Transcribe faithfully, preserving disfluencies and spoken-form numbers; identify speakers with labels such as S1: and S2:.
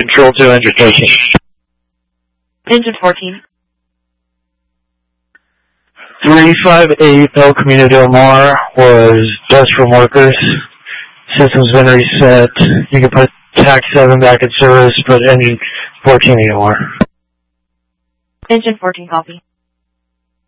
S1: Control two, engine fourteen.
S2: Engine fourteen.
S1: three five eight El Camino del Mar was dust from workers. System's been reset. You can put tax seven back in service, but engine fourteen anymore.
S2: Engine fourteen, copy.